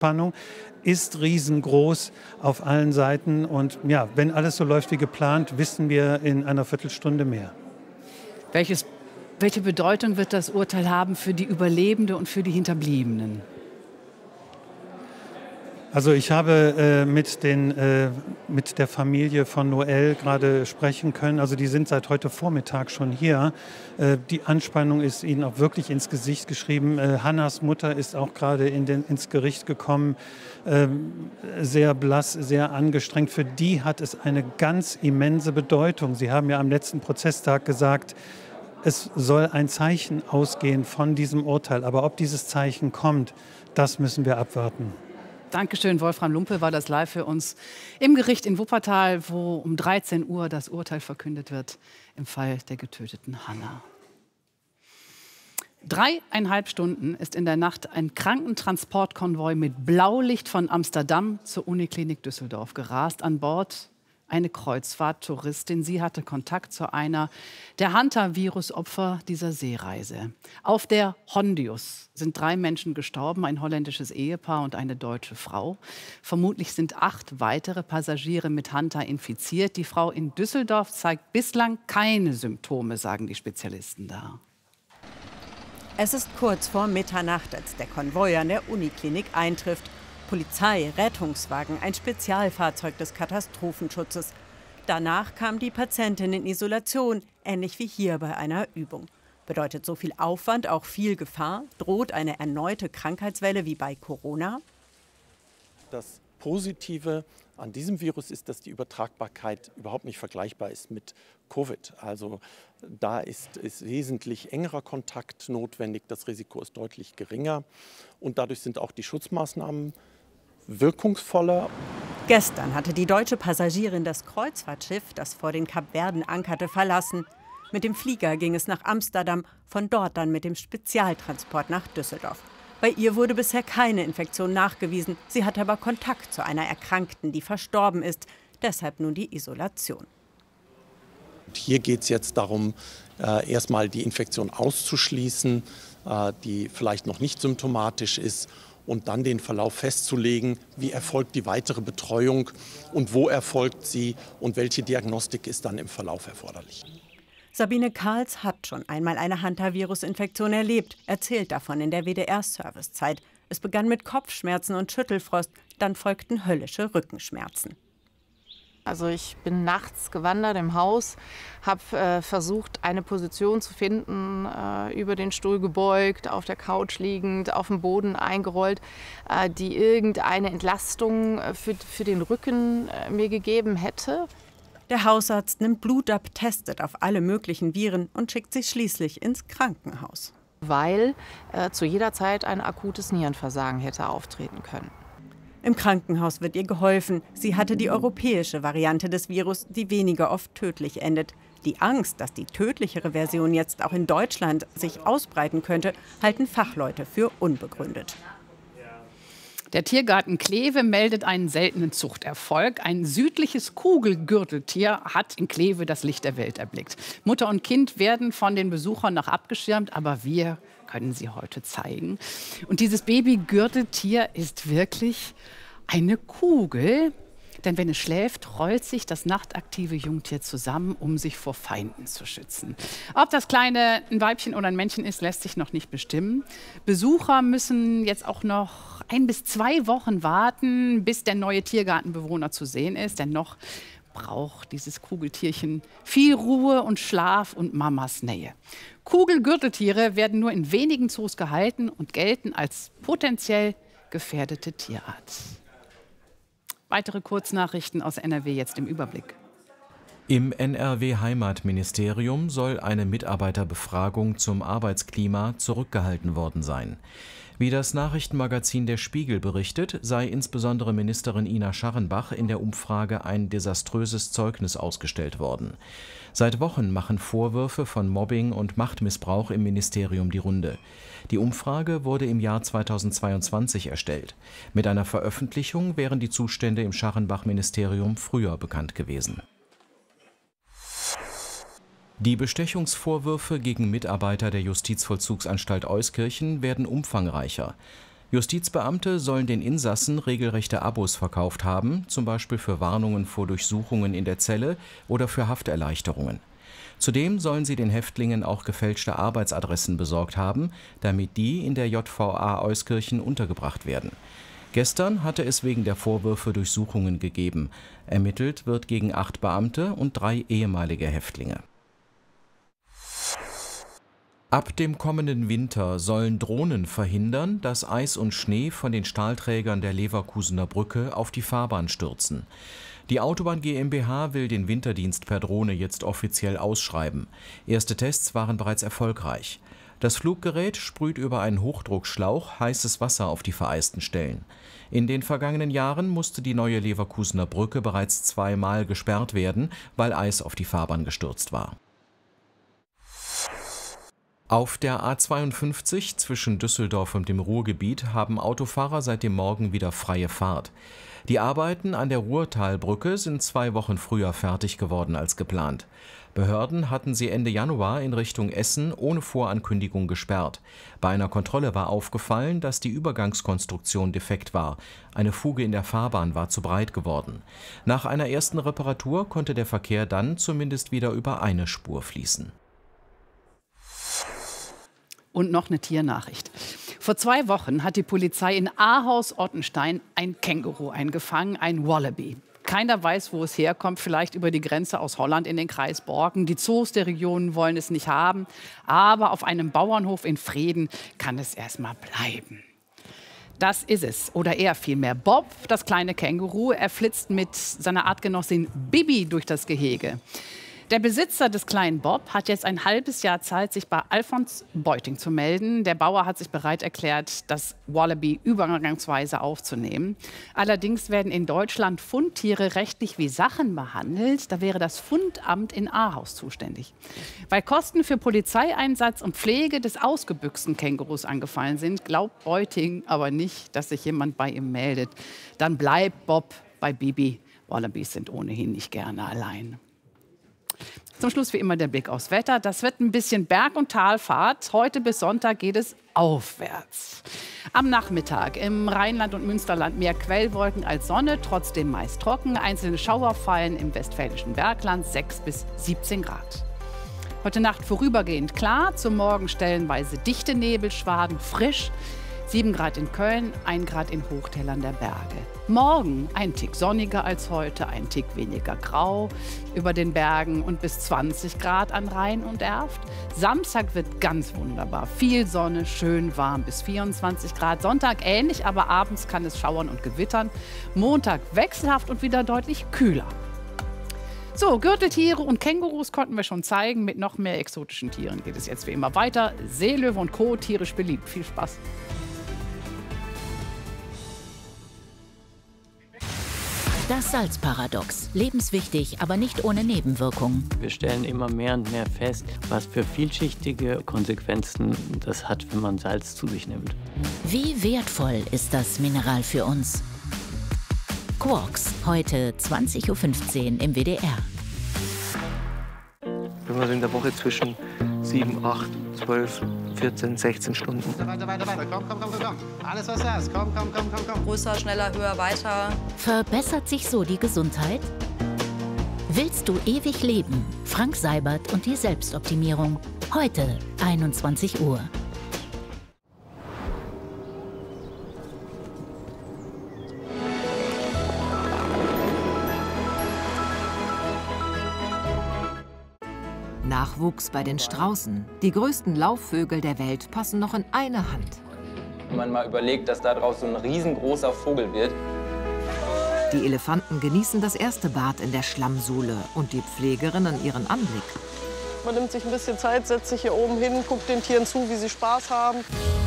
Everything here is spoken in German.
Spannung ist riesengroß auf allen Seiten. Und ja, wenn alles so läuft wie geplant, wissen wir in einer Viertelstunde mehr. Welche Bedeutung wird das Urteil haben für die Überlebenden und für die Hinterbliebenen? Also ich habe mit der Familie von Noel gerade sprechen können. Also die sind seit heute Vormittag schon hier. Die Anspannung ist ihnen auch wirklich ins Gesicht geschrieben. Hannas Mutter ist auch gerade ins Gericht gekommen. Sehr blass, sehr angestrengt. Für die hat es eine ganz immense Bedeutung. Sie haben ja am letzten Prozesstag gesagt, es soll ein Zeichen ausgehen von diesem Urteil. Aber ob dieses Zeichen kommt, das müssen wir abwarten. Dankeschön, Wolfram Lumpe war das live für uns im Gericht in Wuppertal, wo um 13 Uhr das Urteil verkündet wird im Fall der getöteten Hanna. 3,5 Stunden ist in der Nacht ein Krankentransportkonvoi mit Blaulicht von Amsterdam zur Uniklinik Düsseldorf gerast. An Bord eine Kreuzfahrttouristin. Sie hatte Kontakt zu einer der Hantavirus-Opfer dieser Seereise. Auf der Hondius sind 3 Menschen gestorben, ein holländisches Ehepaar und eine deutsche Frau. Vermutlich sind 8 weitere Passagiere mit Hanta infiziert. Die Frau in Düsseldorf zeigt bislang keine Symptome, sagen die Spezialisten da. Es ist kurz vor Mitternacht, als der Konvoi an der Uniklinik eintrifft. Polizei, Rettungswagen, ein Spezialfahrzeug des Katastrophenschutzes. Danach kam die Patientin in Isolation, ähnlich wie hier bei einer Übung. Bedeutet so viel Aufwand auch viel Gefahr? Droht eine erneute Krankheitswelle wie bei Corona? Das Positive an diesem Virus ist, dass die Übertragbarkeit überhaupt nicht vergleichbar ist mit Covid. Also da ist wesentlich engerer Kontakt notwendig, das Risiko ist deutlich geringer und dadurch sind auch die Schutzmaßnahmen wirkungsvoller. Gestern hatte die deutsche Passagierin das Kreuzfahrtschiff, das vor den Kapverden ankerte, verlassen. Mit dem Flieger ging es nach Amsterdam, von dort dann mit dem Spezialtransport nach Düsseldorf. Bei ihr wurde bisher keine Infektion nachgewiesen. Sie hatte aber Kontakt zu einer Erkrankten, die verstorben ist. Deshalb nun die Isolation. Und hier geht es jetzt darum, erstmal die Infektion auszuschließen, die vielleicht noch nicht symptomatisch ist. Und dann den Verlauf festzulegen, wie erfolgt die weitere Betreuung und wo erfolgt sie und welche Diagnostik ist dann im Verlauf erforderlich. Sabine Karls hat schon einmal eine Hantavirus-Infektion erlebt, erzählt davon in der WDR-Servicezeit. Es begann mit Kopfschmerzen und Schüttelfrost, dann folgten höllische Rückenschmerzen. Also ich bin nachts gewandert im Haus, habe versucht, eine Position zu finden, über den Stuhl gebeugt, auf der Couch liegend, auf dem Boden eingerollt, die irgendeine Entlastung für den Rücken mir gegeben hätte. Der Hausarzt nimmt Blut ab, testet auf alle möglichen Viren und schickt sie schließlich ins Krankenhaus. Weil zu jeder Zeit ein akutes Nierenversagen hätte auftreten können. Im Krankenhaus wird ihr geholfen. Sie hatte die europäische Variante des Virus, die weniger oft tödlich endet. Die Angst, dass die tödlichere Version jetzt auch in Deutschland sich ausbreiten könnte, halten Fachleute für unbegründet. Der Tiergarten Kleve meldet einen seltenen Zuchterfolg. Ein südliches Kugelgürteltier hat in Kleve das Licht der Welt erblickt. Mutter und Kind werden von den Besuchern noch abgeschirmt, aber wir können sie heute zeigen. Und dieses Babygürteltier ist wirklich eine Kugel. Denn wenn es schläft, rollt sich das nachtaktive Jungtier zusammen, um sich vor Feinden zu schützen. Ob das Kleine ein Weibchen oder ein Männchen ist, lässt sich noch nicht bestimmen. Besucher müssen jetzt auch noch 1 bis 2 Wochen warten, bis der neue Tiergartenbewohner zu sehen ist. Denn noch braucht dieses Kugeltierchen viel Ruhe und Schlaf und Mamas Nähe. Kugelgürteltiere werden nur in wenigen Zoos gehalten und gelten als potenziell gefährdete Tierart. Weitere Kurznachrichten aus NRW jetzt im Überblick. Im NRW-Heimatministerium soll eine Mitarbeiterbefragung zum Arbeitsklima zurückgehalten worden sein. Wie das Nachrichtenmagazin Der Spiegel berichtet, sei insbesondere Ministerin Ina Scharrenbach in der Umfrage ein desaströses Zeugnis ausgestellt worden. Seit Wochen machen Vorwürfe von Mobbing und Machtmissbrauch im Ministerium die Runde. Die Umfrage wurde im Jahr 2022 erstellt. Mit einer Veröffentlichung wären die Zustände im Scharrenbach-Ministerium früher bekannt gewesen. Die Bestechungsvorwürfe gegen Mitarbeiter der Justizvollzugsanstalt Euskirchen werden umfangreicher. Justizbeamte sollen den Insassen regelrechte Abos verkauft haben, zum Beispiel für Warnungen vor Durchsuchungen in der Zelle oder für Hafterleichterungen. Zudem sollen sie den Häftlingen auch gefälschte Arbeitsadressen besorgt haben, damit die in der JVA Euskirchen untergebracht werden. Gestern hatte es wegen der Vorwürfe Durchsuchungen gegeben. Ermittelt wird gegen 8 Beamte und 3 ehemalige Häftlinge. Ab dem kommenden Winter sollen Drohnen verhindern, dass Eis und Schnee von den Stahlträgern der Leverkusener Brücke auf die Fahrbahn stürzen. Die Autobahn GmbH will den Winterdienst per Drohne jetzt offiziell ausschreiben. Erste Tests waren bereits erfolgreich. Das Fluggerät sprüht über einen Hochdruckschlauch heißes Wasser auf die vereisten Stellen. In den vergangenen Jahren musste die neue Leverkusener Brücke bereits 2-mal gesperrt werden, weil Eis auf die Fahrbahn gestürzt war. Auf der A52 zwischen Düsseldorf und dem Ruhrgebiet haben Autofahrer seit dem Morgen wieder freie Fahrt. Die Arbeiten an der Ruhrtalbrücke sind 2 Wochen früher fertig geworden als geplant. Behörden hatten sie Ende Januar in Richtung Essen ohne Vorankündigung gesperrt. Bei einer Kontrolle war aufgefallen, dass die Übergangskonstruktion defekt war. Eine Fuge in der Fahrbahn war zu breit geworden. Nach einer ersten Reparatur konnte der Verkehr dann zumindest wieder über eine Spur fließen. Und noch eine Tiernachricht. Vor 2 Wochen hat die Polizei in Ahaus-Ottenstein ein Känguru eingefangen, ein Wallaby. Keiner weiß, wo es herkommt, vielleicht über die Grenze aus Holland in den Kreis Borken. Die Zoos der Region wollen es nicht haben, aber auf einem Bauernhof in Vreden kann es erstmal bleiben. Das ist es, oder eher vielmehr Bob, das kleine Känguru. Er flitzt mit seiner Artgenossin Bibi durch das Gehege. Der Besitzer des kleinen Bob hat jetzt ein halbes Jahr Zeit, sich bei Alfons Beuting zu melden. Der Bauer hat sich bereit erklärt, das Wallaby übergangsweise aufzunehmen. Allerdings werden in Deutschland Fundtiere rechtlich wie Sachen behandelt. Da wäre das Fundamt in Ahaus zuständig. Weil Kosten für Polizeieinsatz und Pflege des ausgebüchsten Kängurus angefallen sind, glaubt Beuting aber nicht, dass sich jemand bei ihm meldet. Dann bleibt Bob bei Bibi. Wallabys sind ohnehin nicht gerne allein. Zum Schluss wie immer der Blick aufs Wetter. Das wird ein bisschen Berg- und Talfahrt. Heute bis Sonntag geht es aufwärts. Am Nachmittag im Rheinland und Münsterland mehr Quellwolken als Sonne, trotzdem meist trocken. Einzelne Schauer fallen im westfälischen Bergland, 6 bis 17 Grad. Heute Nacht vorübergehend klar, zum Morgen stellenweise dichte Nebelschwaden, frisch. 7 Grad in Köln, 1 Grad in Hochtälern der Berge. Morgen ein Tick sonniger als heute, ein Tick weniger grau über den Bergen und bis 20 Grad an Rhein und Erft. Samstag wird ganz wunderbar. Viel Sonne, schön warm bis 24 Grad. Sonntag ähnlich, aber abends kann es schauern und gewittern. Montag wechselhaft und wieder deutlich kühler. So, Gürteltiere und Kängurus konnten wir schon zeigen. Mit noch mehr exotischen Tieren geht es jetzt wie immer weiter. Seelöwe und Co. tierisch beliebt. Viel Spaß. Das Salzparadox. Lebenswichtig, aber nicht ohne Nebenwirkungen. Wir stellen immer mehr und mehr fest, was für vielschichtige Konsequenzen das hat, wenn man Salz zu sich nimmt. Wie wertvoll ist das Mineral für uns? Quarks, heute 20:15 Uhr im WDR. Wenn man so in der Woche zwischen 7, 8, 12, 14, 16 Stunden. Weiter. Komm. Alles, was du hast. Komm. Größer, schneller, höher, weiter. Verbessert sich so die Gesundheit? Willst du ewig leben? Frank Seibert und die Selbstoptimierung. Heute, 21 Uhr. Nachwuchs bei den Straußen. Die größten Laufvögel der Welt passen noch in eine Hand. Wenn man mal überlegt, dass daraus so ein riesengroßer Vogel wird. Die Elefanten genießen das erste Bad in der Schlammsuhle und die Pflegerinnen ihren Anblick. Man nimmt sich ein bisschen Zeit, setzt sich hier oben hin, guckt den Tieren zu, wie sie Spaß haben.